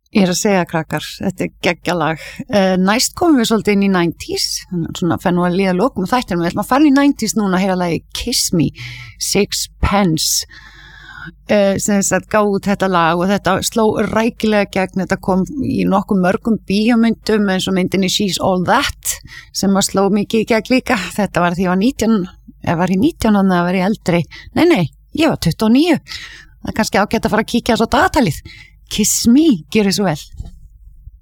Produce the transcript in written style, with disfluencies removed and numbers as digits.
Ég að segja krakkar, þetta geggjalag. Næst komum við svolítið inn í 90s, svona fennu að líða lokum þættinum. Við ætlum að fara í 90s núna, heyra lagi Kiss Me, Sixpence, sem þess að gáðu þetta lag og þetta sló rækilega gegn, þetta kom í nokkuð mörgum bíómyndum eins og myndinni She's All That, sem að sló mikið í gegn líka. Þetta var því ég var 19, ég var í 19 og það var ég eldri. Nei, ég var 29. Það er kannski ágætt að fara að kíkja svo dagatalið. Kiss Me, gjörðu svo vel.